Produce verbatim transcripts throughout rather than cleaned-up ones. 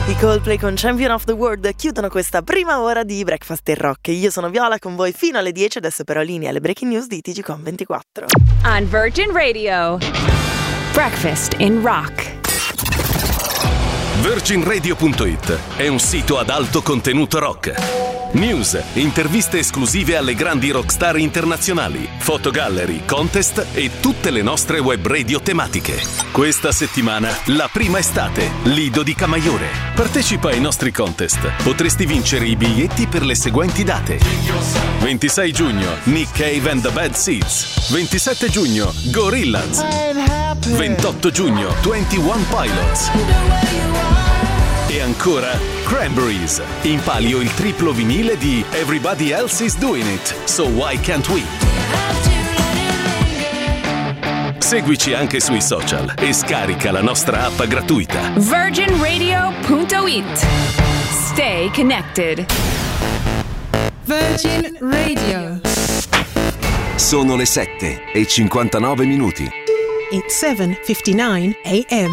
I Coldplay con Champion of the World chiudono questa prima ora di Breakfast in Rock. Io sono Viola con voi fino alle dieci, adesso però linea alle breaking news di T G Com ventiquattro. On Virgin Radio, Breakfast in Rock. Virgin Radio punto it è un sito ad alto contenuto rock. News, interviste esclusive alle grandi rockstar internazionali, fotogallery, contest e tutte le nostre web radio tematiche. Questa settimana, la prima estate, Lido di Camaiore. Partecipa ai nostri contest. Potresti vincere i biglietti per le seguenti date: ventisei giugno, Nick Cave and the Bad Seeds. ventisette giugno, Gorillaz. ventotto giugno, ventuno Pilots. E ancora Cranberries. In palio il triplo vinile di Everybody Else Is Doing It, So Why Can't We? Seguici anche sui social e scarica la nostra app gratuita. Virgin Radio punto it. Stay connected. Virgin Radio. Sono le sette e cinquantanove minuti. It's seven fifty-nine a.m.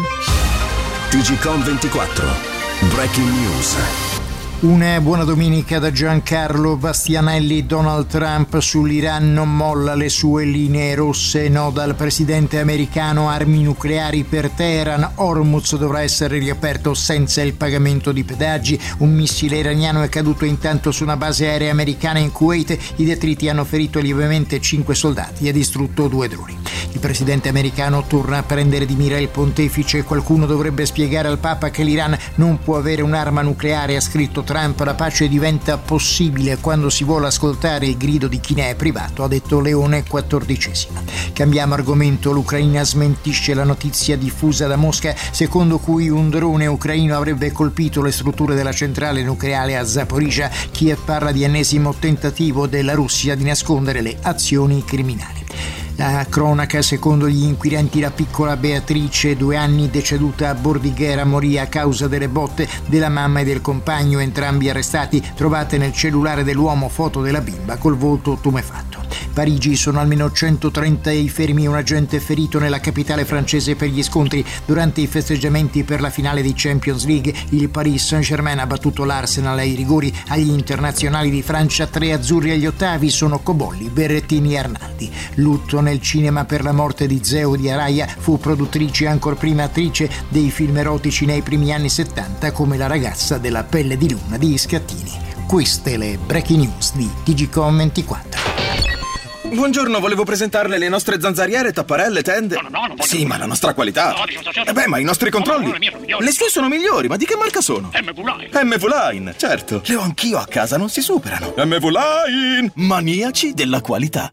T G Com ventiquattro. Breaking News. Una buona domenica da Giancarlo Bastianelli. Donald Trump sull'Iran non molla le sue linee rosse. No dal presidente americano, armi nucleari per Teheran. Hormuz dovrà essere riaperto senza il pagamento di pedaggi. Un missile iraniano è caduto intanto su una base aerea americana in Kuwait. I detriti hanno ferito lievemente cinque soldati e distrutto due droni. Il presidente americano torna a prendere di mira il pontefice. Qualcuno dovrebbe spiegare al Papa che l'Iran non può avere un'arma nucleare, ha scritto Trump. La pace diventa possibile quando si vuole ascoltare il grido di chi ne è privato, ha detto Leone quattordicesimo. Cambiamo argomento. L'Ucraina smentisce la notizia diffusa da Mosca secondo cui un drone ucraino avrebbe colpito le strutture della centrale nucleare a Zaporizhzhia. Kiev parla di ennesimo tentativo della Russia di nascondere le azioni criminali. La cronaca, secondo gli inquirenti, la piccola Beatrice, due anni, deceduta a Bordighera, morì a causa delle botte della mamma e del compagno, entrambi arrestati. Trovate nel cellulare dell'uomo foto della bimba col volto tumefatto. Parigi, sono almeno centotrenta i fermi e un agente ferito nella capitale francese per gli scontri durante i festeggiamenti per la finale di Champions League. Il Paris Saint-Germain ha battuto l'Arsenal ai rigori. Agli internazionali di Francia, tre azzurri agli ottavi sono Cobolli, Berrettini e Arnaldi. Lutto nel cinema per la morte di Zeo di Araya. Fu produttrice e ancor prima attrice dei film erotici nei primi anni settanta, come La ragazza della pelle di luna di Scattini. Queste le breaking news di T G Com ventiquattro. Buongiorno, volevo presentarle le nostre zanzariere, tapparelle, tende. No, no, no, non voglio. Sì, ma la nostra qualità. No, dico, certo. Eh beh, ma i nostri controlli. No, no, le mie sono migliori. Le sue sono migliori, ma di che marca sono? M V Line. M V Line, certo. Le ho anch'io a casa, non si superano. M V Line, maniaci della qualità.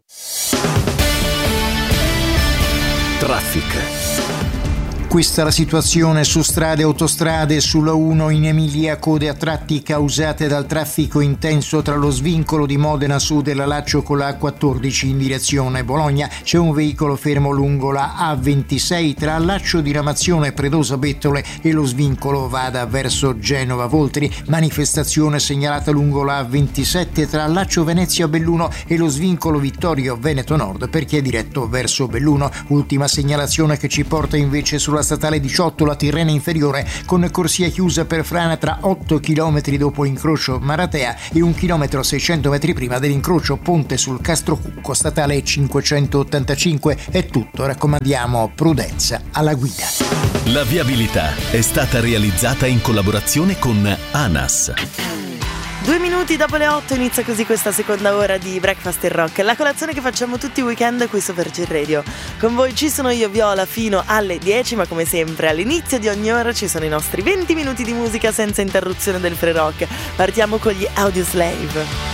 Traffic. Questa è la situazione su strade e autostrade. Sulla uno in Emilia, code a tratti causate dal traffico intenso tra lo svincolo di Modena Sud e la Laccio con la A quattordici in direzione Bologna. C'è un veicolo fermo lungo la A ventisei tra Laccio di Ramazione, Predosa Bettole e lo svincolo vada verso Genova Voltri. Manifestazione segnalata lungo la A ventisette tra Laccio Venezia Belluno e lo svincolo Vittorio Veneto Nord per chi è diretto verso Belluno. Ultima segnalazione che ci porta invece sulla statale diciotto, la Tirrena inferiore, con corsia chiusa per frana tra otto chilometri dopo l'incrocio Maratea e un chilometro seicento metri prima dell'incrocio Ponte sul Castrocucco. Statale cinquecentottantacinque. È tutto, raccomandiamo prudenza alla guida. La viabilità è stata realizzata in collaborazione con ANAS. Due minuti dopo le otto inizia così questa seconda ora di Breakfast in Rock, la colazione che facciamo tutti i weekend qui su Virgin Radio. Con voi ci sono io, Viola, fino alle dieci, ma come sempre all'inizio di ogni ora ci sono i nostri venti minuti di musica senza interruzione del free rock. Partiamo con gli Audioslave.